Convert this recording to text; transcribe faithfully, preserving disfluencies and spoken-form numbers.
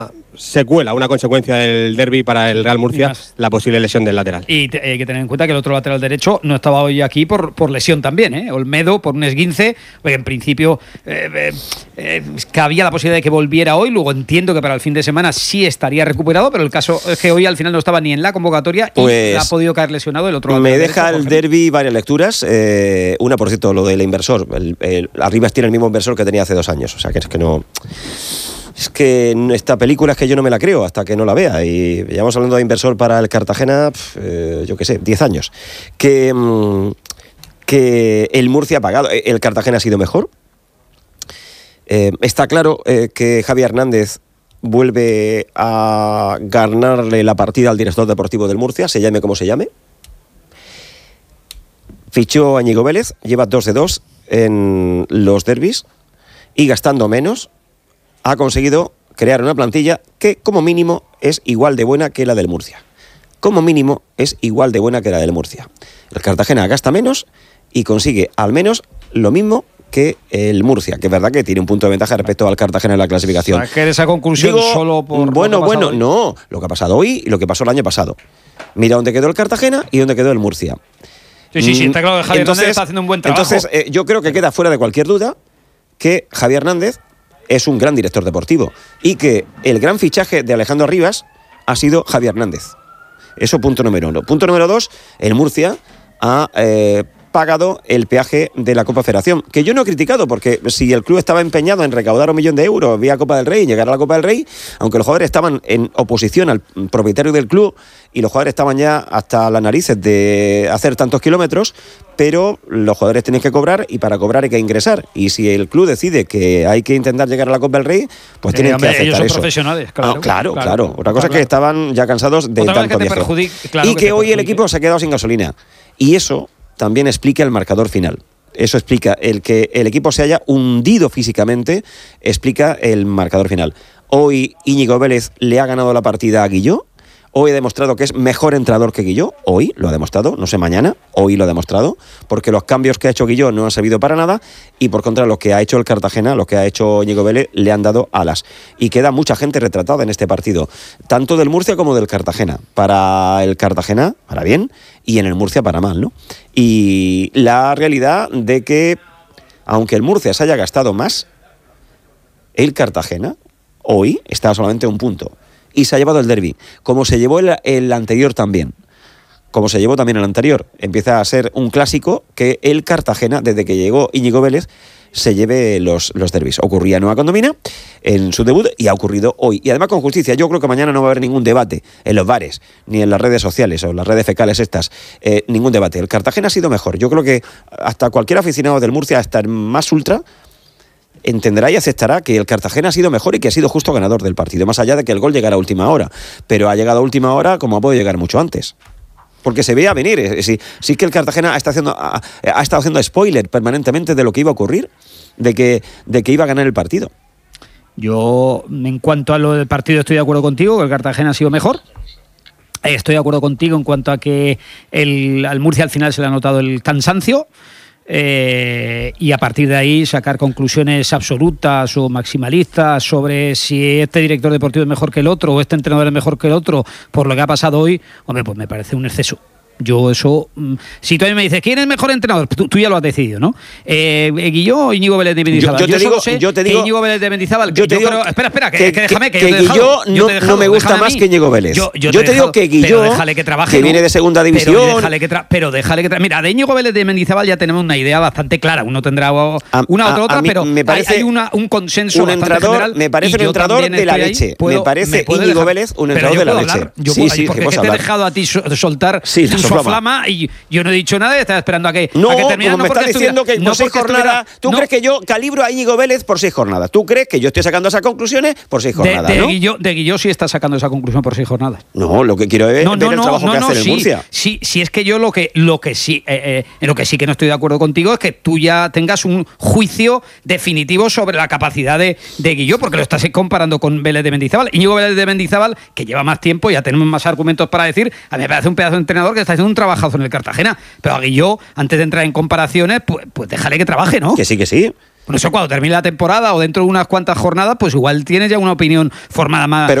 secuela, una consecuencia del derbi para el Real Murcia, la posible lesión del lateral. Y te, hay que tener en cuenta que el otro lateral derecho no estaba hoy aquí por, por lesión también, ¿eh? Olmedo por un esguince, porque en principio eh, eh, eh, cabía la posibilidad de que volviera hoy, luego entiendo que para el fin de semana sí estaría recuperado, pero el caso es que hoy al final no estaba ni en la convocatoria pues y ha podido caer lesionado el otro lateral me derecho. deja el derbi varias lecturas, eh, una por cierto lo del inversor, el, el, Arribas tiene el mismo inversor que tenía hace dos años, o sea que es que no... Es que esta película es que yo no me la creo hasta que no la vea. Y llevamos hablando de inversor para el Cartagena, eh, yo qué sé, diez años. Que, que el Murcia ha pagado. El Cartagena ha sido mejor. Eh, está claro eh, que Javi Hernández vuelve a ganarle la partida al director deportivo del Murcia, se llame como se llame. Fichó a Íñigo Vélez, lleva dos de dos en los derbis y gastando menos ha conseguido crear una plantilla que como mínimo es igual de buena que la del Murcia. Como mínimo es igual de buena que la del Murcia. El Cartagena gasta menos y consigue al menos lo mismo que el Murcia, que es verdad que tiene un punto de ventaja respecto al Cartagena en la clasificación. O sea, que esa conclusión Digo, solo por bueno, lo que ha pasado bueno, hoy. no, lo que ha pasado hoy y lo que pasó el año pasado. Mira dónde quedó el Cartagena y dónde quedó el Murcia. Sí, sí, sí, está claro que Javier entonces, Hernández está haciendo un buen trabajo. Entonces, eh, yo creo que queda fuera de cualquier duda que Javier Hernández es un gran director deportivo y que el gran fichaje de Alejandro Arribas ha sido Javier Hernández. Eso punto número uno. Punto número dos, el Murcia ha eh, pagado el peaje de la Copa Federación, que yo no he criticado, porque si el club estaba empeñado en recaudar un millón de euros vía Copa del Rey y llegar a la Copa del Rey, aunque los jugadores estaban en oposición al propietario del club y los jugadores estaban ya hasta las narices de hacer tantos kilómetros, pero los jugadores tienen que cobrar y para cobrar hay que ingresar. Y si el club decide que hay que intentar llegar a la Copa del Rey, pues Eh, tienen hombre, que aceptar ellos son eso. profesionales, claro, Ah, claro, claro, claro. claro. Otra cosa Claro, es que estaban ya cansados de Otra cosa tanto que te viaje. perjudique, claro y que que, te hoy el perjudique. equipo se ha quedado sin gasolina. Y eso también explica el marcador final. Eso explica el que el equipo se haya hundido físicamente, explica el marcador final. Hoy Íñigo Vélez le ha ganado la partida a Guilló. Hoy ha demostrado que es mejor entrenador que Guilló. Hoy lo ha demostrado, no sé mañana, hoy lo ha demostrado, porque los cambios que ha hecho Guilló no han servido para nada y por contra los que ha hecho el Cartagena, los que ha hecho Íñigo Vélez, le han dado alas. Y queda mucha gente retratada en este partido, tanto del Murcia como del Cartagena. Para el Cartagena, para bien, y en el Murcia para mal, ¿no? Y la realidad de que, aunque el Murcia se haya gastado más, el Cartagena hoy está solamente a un punto. Y se ha llevado el derbi, como se llevó el, el anterior también. Como se llevó también el anterior. Empieza a ser un clásico que el Cartagena, desde que llegó Íñigo Vélez, se lleve los, los derbis. Ocurría en Nueva Condomina en su debut y ha ocurrido hoy. Y además con justicia. Yo creo que mañana no va a haber ningún debate en los bares, ni en las redes sociales o las redes fecales estas. Eh, ningún debate. El Cartagena ha sido mejor. Yo creo que hasta cualquier aficionado del Murcia, hasta el más ultra, entenderá y aceptará que el Cartagena ha sido mejor y que ha sido justo ganador del partido, más allá de que el gol llegara a última hora, pero ha llegado a última hora como ha podido llegar mucho antes, porque se veía venir. Sí, sí que el Cartagena está haciendo, ha, ha estado haciendo spoiler permanentemente de lo que iba a ocurrir, de que, de que iba a ganar el partido. Yo, en cuanto a lo del partido, estoy de acuerdo contigo, que el Cartagena ha sido mejor. Estoy de acuerdo contigo en cuanto a que el, al Murcia al final se le ha notado el cansancio. Eh, y a partir de ahí sacar conclusiones absolutas o maximalistas sobre si este director deportivo es mejor que el otro o este entrenador es mejor que el otro por lo que ha pasado hoy, hombre, pues me parece un exceso. Yo eso, si tú a mí me dices ¿quién es el mejor entrenador? Tú, tú ya lo has decidido, ¿no? Eh, Guilló o Íñigo Vélez de Mendizábal. Yo, yo, yo te solo digo, sé yo te digo, que Íñigo Vélez de Mendizábal. Yo te yo digo, creo, espera, espera, que, que, que déjame que, que yo te he dejado, Guilló yo no, te he dejado, no me gusta más que Íñigo Vélez. Yo, yo, yo te, te digo que Guilló, pero déjale que trabaje, que ¿no? viene de segunda división, pero déjale que, tra- pero déjale que trabaje. Mira, de Íñigo Vélez de Mendizábal ya tenemos una idea bastante clara. Uno tendrá una a, otra, otra, pero me parece hay, hay una, un consenso un bastante entrenador, general. me parece un entrenador de la leche. Puedo, me parece me Íñigo Vélez un entrenador de la leche. Yo sí, puedo, sí, porque que es que te he hablar. dejado a ti soltar sí, tu soflama y yo no he dicho nada y estaba esperando a que, no, a que terminara. como me estás diciendo que por no seis jornadas, ¿tú no, crees que yo calibro a Íñigo Vélez por seis jornadas? ¿Tú crees que yo estoy sacando esas conclusiones por seis jornadas? De, de, ¿no? Guilló, de Guilló sí está sacando esa conclusión por seis jornadas. No, lo que quiero es no, ver no, el no, trabajo no, que no, hace el sí, Murcia. Sí, sí, es que yo lo que, lo que sí, eh, eh, en lo que sí que no estoy de acuerdo contigo es que tú ya tengas un juicio definitivo sobre la capacidad de, de Guilló, porque lo estás comparando con Vélez de Mendizábal. Íñigo Vélez de Mendizábal, que lleva más tiempo, ya tenemos más argumentos para decir, a mí me parece un pedazo de entrenador que está haciendo un trabajazo en el Cartagena, pero a Guilló, antes de entrar en comparaciones, pues, pues déjale que trabaje, ¿no? Que sí, que sí. Por eso cuando termine la temporada o dentro de unas cuantas jornadas, pues igual tienes ya una opinión formada más, pero